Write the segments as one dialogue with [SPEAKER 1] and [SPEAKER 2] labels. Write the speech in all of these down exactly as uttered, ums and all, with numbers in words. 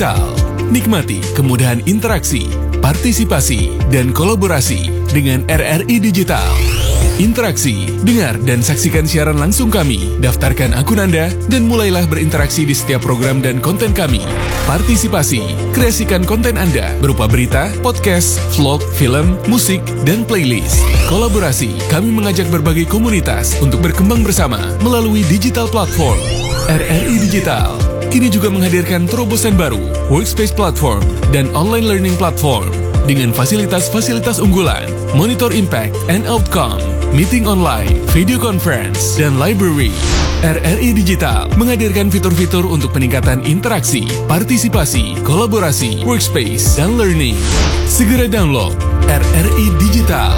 [SPEAKER 1] Digital. Nikmati kemudahan interaksi, partisipasi, dan kolaborasi dengan R R I Digital. Interaksi, dengar dan saksikan siaran langsung kami, daftarkan akun Anda, dan mulailah berinteraksi di setiap program dan konten kami. Partisipasi, kreasikan konten Anda berupa berita, podcast, vlog, film, musik, dan playlist. Kolaborasi, kami mengajak berbagai komunitas untuk berkembang bersama melalui digital platform. R R I Digital kini juga menghadirkan terobosan baru, workspace platform, dan online learning platform dengan fasilitas-fasilitas unggulan, monitor impact and outcome, meeting online, video conference, dan library. R R I Digital menghadirkan fitur-fitur untuk peningkatan interaksi, partisipasi, kolaborasi, workspace, dan learning. Segera download R R I Digital.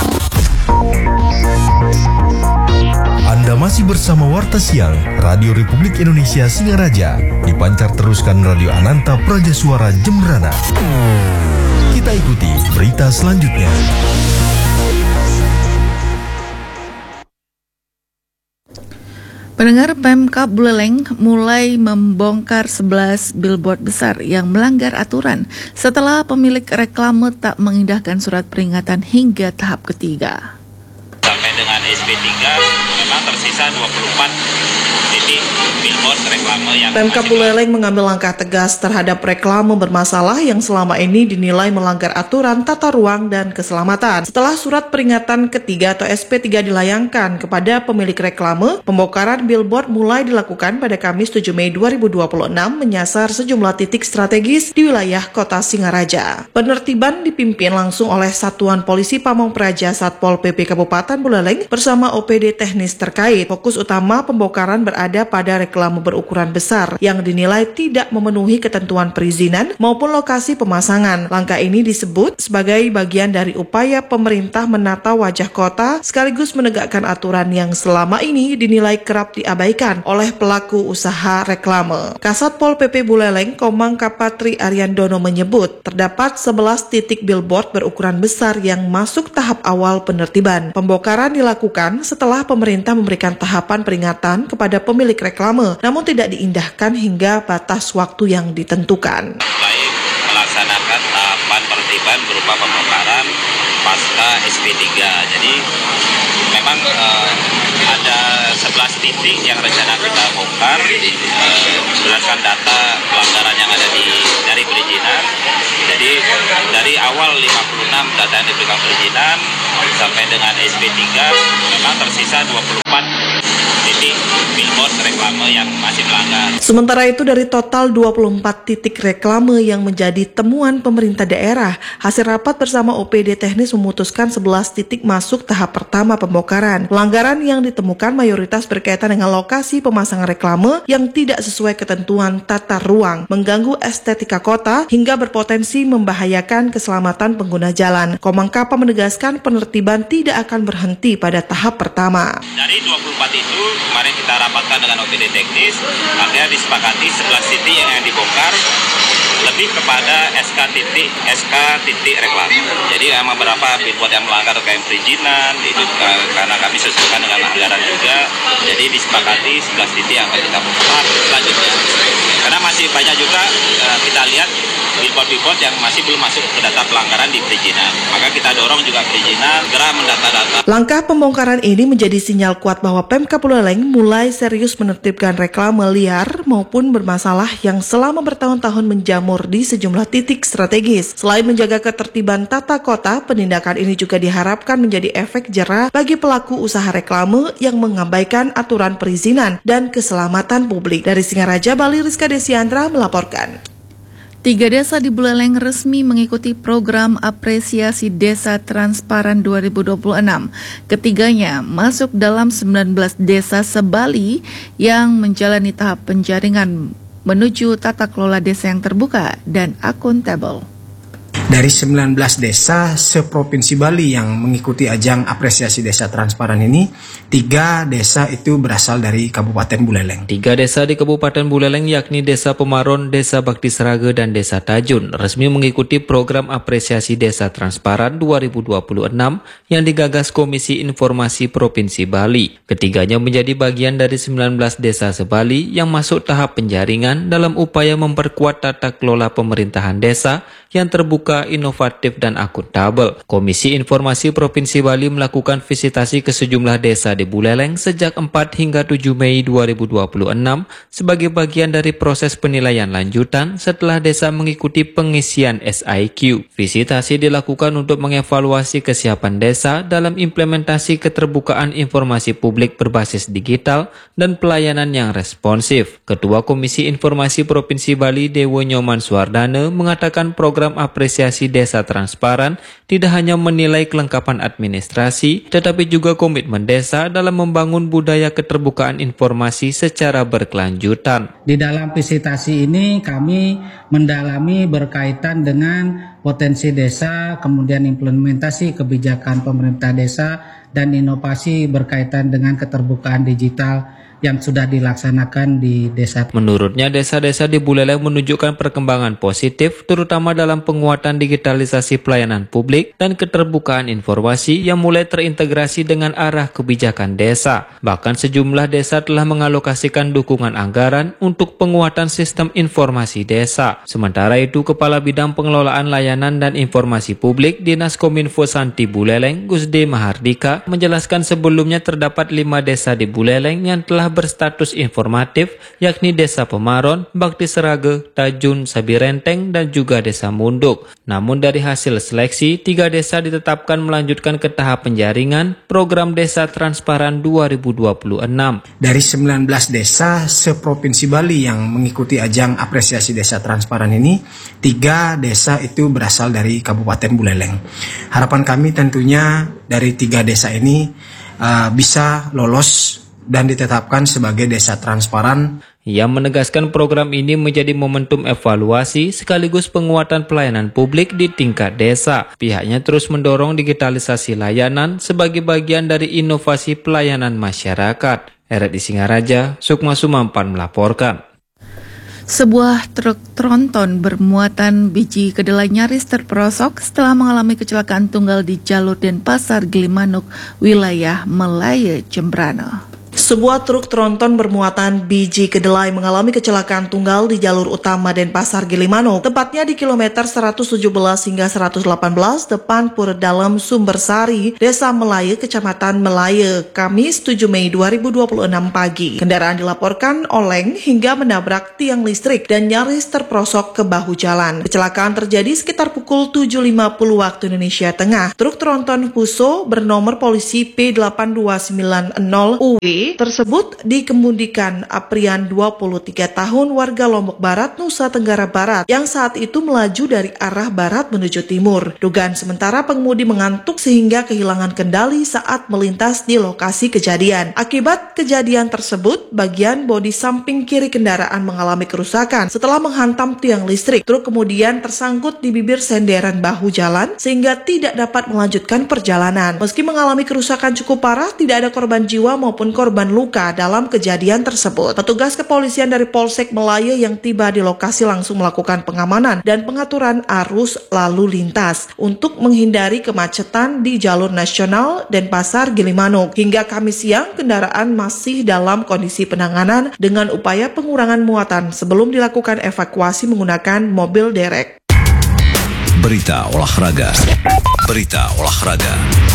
[SPEAKER 2] Anda masih bersama Warta Siang Radio Republik Indonesia Singaraja. Dipancar teruskan Radio Ananta Praja Suara Jembrana. Kita ikuti berita selanjutnya.
[SPEAKER 3] Pendengar, Pemkab Buleleng mulai membongkar sebelas billboard besar yang melanggar aturan setelah pemilik reklame tak mengindahkan surat peringatan hingga tahap ketiga.
[SPEAKER 4] Sampai dengan S P tiga memang tersisa dua puluh empat titik billboard reklame yang
[SPEAKER 5] Pemkab Buleleng mengambil langkah tegas terhadap reklame bermasalah yang selama ini dinilai melanggar aturan tata ruang dan keselamatan. Setelah surat peringatan ketiga atau S P tiga dilayangkan kepada pemilik reklame, pembongkaran billboard mulai dilakukan pada Kamis tujuh Mei dua ribu dua puluh enam menyasar sejumlah titik strategis di wilayah Kota Singaraja. Penertiban dipimpin langsung oleh Satuan Polisi Pamong Praja Satpol P P Kabupaten Buleleng bersama O P D teknis terkait. Fokus utama pembongkaran berada pada reklame berukuran besar yang dinilai tidak memenuhi ketentuan perizinan maupun lokasi pemasangan. Langkah ini disebut sebagai bagian dari upaya pemerintah menata wajah kota sekaligus menegakkan aturan yang selama ini dinilai kerap diabaikan oleh pelaku usaha reklame. Kasatpol P P Buleleng Komang Kapatri Ariandono menyebut terdapat sebelas titik billboard berukuran besar yang masuk tahap awal penertiban. Pembongkaran dilakukan setelah pemerintah memberikan tahapan peringatan kepada pemilik reklame, namun tidak diindahkan hingga batas waktu yang ditentukan.
[SPEAKER 4] Baik melaksanakan tahapan penertiban berupa pembongkaran pasca S P tiga. Jadi memang uh, ada sebelas titik yang rencana kita bongkar uh, berdasarkan data pelanggaran yang ada di dari perizinan. Jadi dari awal lima puluh enam data yang diberikan perizinan sampai dengan S P tiga memang tersisa dua puluh empat titik billboard reklame yang masih melanggar.
[SPEAKER 5] Sementara itu dari total dua puluh empat titik reklame yang menjadi temuan pemerintah daerah, hasil rapat bersama O P D teknis memutuskan sebelas titik masuk tahap pertama pembongkaran. Pelanggaran yang ditemukan mayoritas berkaitan dengan lokasi pemasangan reklame yang tidak sesuai ketentuan tata ruang, mengganggu estetika kota hingga berpotensi membahayakan keselamatan pengguna jalan. Komang Kapa menegaskan penertiban tidak akan berhenti pada tahap pertama.
[SPEAKER 4] Dari dua puluh empat itu kemarin kita rapatkan dengan O P D teknis, akhirnya disepakati sebelas titik yang, yang dibongkar lebih kepada S K titik S K titik reklame. Jadi memang beberapa billboard yang melanggar terkait perizinan itu uh, karena kami sesuaikan dengan anggaran juga. Jadi disepakati sebelas titik yang akan kita bongkar selanjutnya. Karena masih banyak juga uh, kita lihat billboard-billboard yang masih belum masuk ke data pelanggaran di perizinan. Maka kita dorong juga perizinan segera mendata-data.
[SPEAKER 5] Langkah pembongkaran ini menjadi sinyal kuat bahwa Pemkab Buleleng mulai serius menertibkan reklame liar maupun bermasalah yang selama bertahun-tahun menjamur di sejumlah titik strategis. Selain menjaga ketertiban tata kota, penindakan ini juga diharapkan menjadi efek jera bagi pelaku usaha reklame yang mengabaikan aturan perizinan dan keselamatan publik. Dari Singaraja, Bali, Rizka Desiandra melaporkan.
[SPEAKER 3] Tiga desa di Buleleng resmi mengikuti program apresiasi desa transparan dua ribu dua puluh enam. Ketiganya masuk dalam sembilan belas desa se-Bali yang menjalani tahap penjaringan menuju tata kelola desa yang terbuka dan akuntabel.
[SPEAKER 6] Dari sembilan belas desa seprovinsi Bali yang mengikuti ajang apresiasi desa transparan ini, tiga desa itu berasal dari Kabupaten Buleleng.
[SPEAKER 7] Tiga desa di Kabupaten Buleleng yakni Desa Pemaron, Desa Bakti Seraga, dan Desa Tajun resmi mengikuti program apresiasi desa transparan dua ribu dua puluh enam yang digagas Komisi Informasi Provinsi Bali. Ketiganya menjadi bagian dari sembilan belas desa se-Bali yang masuk tahap penjaringan dalam upaya memperkuat tata kelola pemerintahan desa yang terbuka, inovatif, dan akuntabel. Komisi Informasi Provinsi Bali melakukan visitasi ke sejumlah desa di Buleleng sejak empat hingga tujuh Mei dua ribu dua puluh enam sebagai bagian dari proses penilaian lanjutan setelah desa mengikuti pengisian S I Q. Visitasi dilakukan untuk mengevaluasi kesiapan desa dalam implementasi keterbukaan informasi publik berbasis digital dan pelayanan yang responsif. Ketua Komisi Informasi Provinsi Bali, Dewo Nyoman Suwardana, mengatakan program apresiasi desa transparan tidak hanya menilai kelengkapan administrasi, tetapi juga komitmen desa dalam membangun budaya keterbukaan informasi secara berkelanjutan.
[SPEAKER 8] Di dalam visitasi ini kami mendalami berkaitan dengan potensi desa, kemudian implementasi kebijakan pemerintah desa, dan inovasi berkaitan dengan keterbukaan digital yang sudah dilaksanakan di desa.
[SPEAKER 7] Menurutnya, desa-desa di Buleleng menunjukkan perkembangan positif, terutama dalam penguatan digitalisasi pelayanan publik dan keterbukaan informasi yang mulai terintegrasi dengan arah kebijakan desa. Bahkan sejumlah desa telah mengalokasikan dukungan anggaran untuk penguatan sistem informasi desa. Sementara itu, Kepala Bidang Pengelolaan Layanan dan Informasi Publik Dinas Kominfo Santi Buleleng, Gusde Mahardika, menjelaskan sebelumnya terdapat lima desa di Buleleng yang telah berstatus informatif, yakni Desa Pemaron, Bakti Seraga, Tajun, Sabirenteng, dan juga Desa Munduk. Namun dari hasil seleksi, tiga desa ditetapkan melanjutkan ke tahap penjaringan program Desa Transparan dua ribu dua puluh enam.
[SPEAKER 6] Dari sembilan belas desa seprovinsi Bali yang mengikuti ajang apresiasi desa transparan ini, tiga desa itu berasal dari Kabupaten Buleleng. Harapan kami tentunya dari tiga desa ini uh, bisa lolos dan ditetapkan sebagai desa transparan.
[SPEAKER 7] Ia menegaskan program ini menjadi momentum evaluasi sekaligus penguatan pelayanan publik di tingkat desa. Pihaknya terus mendorong digitalisasi layanan sebagai bagian dari inovasi pelayanan masyarakat. R R I Singaraja, Sukma Sumampan melaporkan.
[SPEAKER 3] Sebuah truk tronton bermuatan biji kedelai nyaris terperosok setelah mengalami kecelakaan tunggal di jalur Denpasar Gilimanuk, wilayah Melaya, Jembrana.
[SPEAKER 5] Sebuah truk tronton bermuatan biji kedelai mengalami kecelakaan tunggal di jalur utama Denpasar Gilimanuk, tepatnya di kilometer seratus tujuh belas hingga seratus delapan belas depan Pura Dalam Sumbersari, Desa Melaya, Kecamatan Melaya, Kamis tujuh Mei dua ribu dua puluh enam pagi. Kendaraan dilaporkan oleng hingga menabrak tiang listrik dan nyaris terperosok ke bahu jalan. Kecelakaan terjadi sekitar pukul tujuh lima puluh waktu Indonesia Tengah. Truk tronton Fuso bernomor polisi P delapan dua sembilan nol U W tersebut dikemudikan Aprian dua puluh tiga tahun warga Lombok Barat, Nusa Tenggara Barat yang saat itu melaju dari arah barat menuju timur. Dugaan sementara pengemudi mengantuk sehingga kehilangan kendali saat melintas di lokasi kejadian. Akibat kejadian tersebut, bagian bodi samping kiri kendaraan mengalami kerusakan setelah menghantam tiang listrik. Truk kemudian tersangkut di bibir senderan bahu jalan sehingga tidak dapat melanjutkan perjalanan. Meski mengalami kerusakan cukup parah, tidak ada korban jiwa maupun korban luka dalam kejadian tersebut. Petugas kepolisian dari Polsek Melaya yang tiba di lokasi langsung melakukan pengamanan dan pengaturan arus lalu lintas untuk menghindari kemacetan di jalur nasional Denpasar Gilimanuk. Hingga Kamis siang, kendaraan masih dalam kondisi penanganan dengan upaya pengurangan muatan sebelum dilakukan evakuasi menggunakan mobil derek.
[SPEAKER 2] Berita olahraga. Berita olahraga.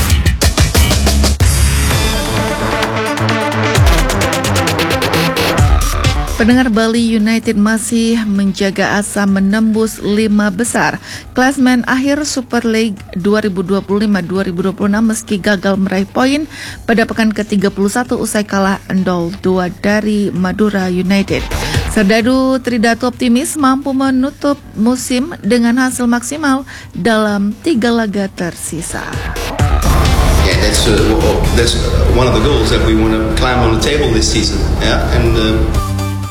[SPEAKER 3] Pendengar, Bali United masih menjaga asa menembus lima besar klasmen akhir Super League dua ribu dua puluh lima dua ribu dua puluh enam meski gagal meraih poin pada pekan ke tiga puluh satu usai kalah nol dua dari Madura United. Serdadu Tridatu optimis mampu menutup musim dengan hasil maksimal dalam tiga laga tersisa.
[SPEAKER 9] Yeah, that's uh, that's one of the goals that we want to climb on the table this season. Yeah, and. Uh...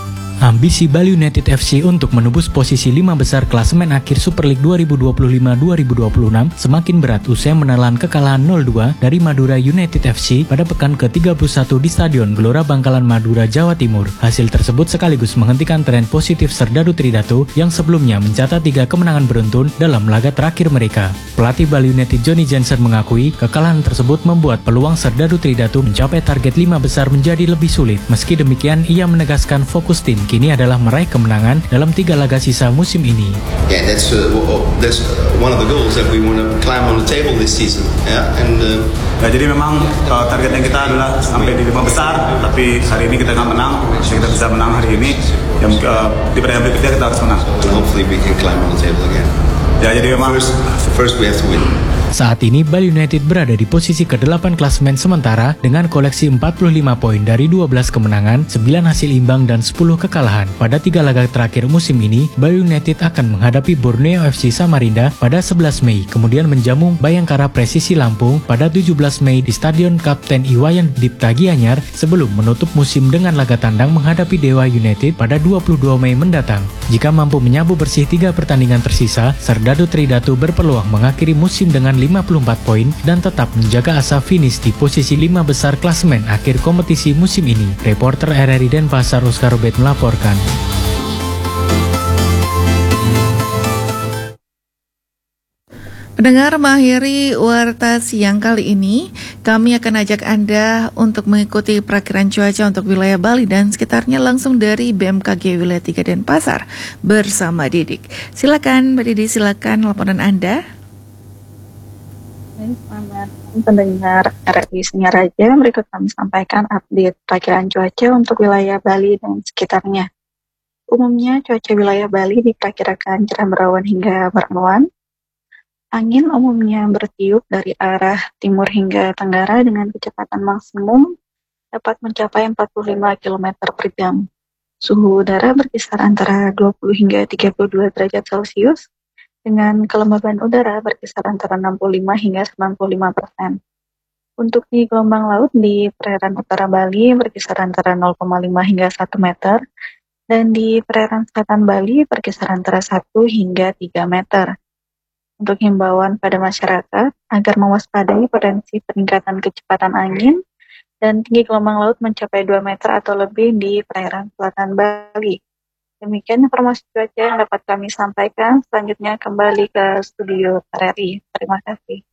[SPEAKER 10] Ambisi Bali United F C untuk menembus posisi lima besar klasemen akhir Super League dua ribu dua puluh lima dua ribu dua puluh enam semakin berat usai menelan kekalahan nol dua dari Madura United F C pada pekan ke tiga puluh satu di Stadion Gelora Bangkalan Madura, Jawa Timur. Hasil tersebut sekaligus menghentikan tren positif Serdadu Tridatu yang sebelumnya mencatat tiga kemenangan beruntun dalam laga terakhir mereka. Pelatih Bali United Johnny Jensen mengakui kekalahan tersebut membuat peluang Serdadu Tridatu mencapai target lima besar menjadi lebih sulit. Meski demikian, ia menegaskan fokus tim kini adalah meraih kemenangan dalam tiga laga sisa musim ini.
[SPEAKER 9] Yeah, that's uh, that's one of the goals that we want to climb on the table this season. Yeah, and uh,
[SPEAKER 11] ya, jadi memang uh, targetnya kita adalah sampai di lima besar, tapi hari ini kita nggak menang, jadi kita bisa menang hari ini. Yang uh, di pertandingan berikutnya kita harus menang.
[SPEAKER 9] And hopefully we can climb on the table again.
[SPEAKER 11] Ya, jadi memang
[SPEAKER 9] first, first we have to win.
[SPEAKER 10] Saat ini Bali United berada di posisi kedelapan klasemen sementara dengan koleksi empat puluh lima poin dari dua belas kemenangan, sembilan hasil imbang dan sepuluh kekalahan. Pada tiga laga terakhir musim ini, Bali United akan menghadapi Borneo F C Samarinda pada sebelas Mei, kemudian menjamu Bayangkara Presisi Lampung pada tujuh belas Mei di Stadion Kapten Iwayan Dipta Gianyar sebelum menutup musim dengan laga tandang menghadapi Dewa United pada dua puluh dua Mei mendatang. Jika mampu menyabu bersih tiga pertandingan tersisa, Serdadu Tridatu berpeluang mengakhiri musim dengan lima puluh empat poin dan tetap menjaga asa finish di posisi lima besar klasemen akhir kompetisi musim ini. Reporter R R I Denpasar Oscar Robert melaporkan.
[SPEAKER 3] Pendengar, mengakhiri warta siang kali ini, kami akan ajak Anda untuk mengikuti perakiran cuaca untuk wilayah Bali dan sekitarnya langsung dari B M K G Wilayah tiga Denpasar bersama Didik. Silakan Mbak Didi, silakan laporan Anda.
[SPEAKER 12] Selamat pendengar R R I Singaraja, berikut kami sampaikan update perakiran cuaca untuk wilayah Bali dan sekitarnya. Umumnya cuaca wilayah Bali diperkirakan cerah berawan hingga berawan. Angin umumnya bertiup dari arah timur hingga tenggara dengan kecepatan maksimum dapat mencapai empat puluh lima kilometer per jam. Suhu udara berkisar antara dua puluh hingga tiga puluh dua derajat Celcius dengan kelembaban udara berkisar antara enam puluh lima hingga sembilan puluh lima persen. Untuk di gelombang laut di perairan utara Bali berkisar antara nol koma lima hingga satu meter dan di perairan selatan Bali berkisar antara satu hingga tiga meter. Untuk himbauan pada masyarakat agar mewaspadai potensi peningkatan kecepatan angin dan tinggi gelombang laut mencapai dua meter atau lebih di perairan selatan Bali. Demikian informasi cuaca yang dapat kami sampaikan. Selanjutnya kembali ke studio R R I. Terima kasih.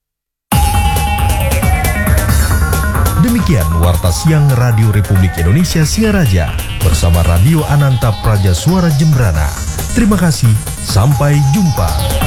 [SPEAKER 2] Demikian Warta Siang Radio Republik Indonesia Singaraja bersama Radio Ananta Praja Suara Jembrana. Terima kasih, sampai jumpa.